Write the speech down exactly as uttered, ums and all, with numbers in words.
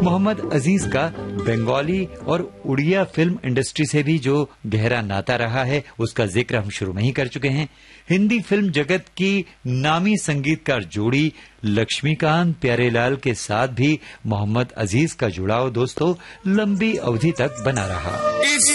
मोहम्मद अजीज का बंगाली और Odia film industry से भी जो गहरा नाता रहा है उसका जिक्र हम शुरू में ही कर चुके हैं। हिंदी फिल्म जगत की नामी संगीतकार जोड़ी लक्ष्मीकांत प्यारेलाल के साथ भी मोहम्मद अजीज का जुड़ाव दोस्तों लंबी अवधि तक बना रहा।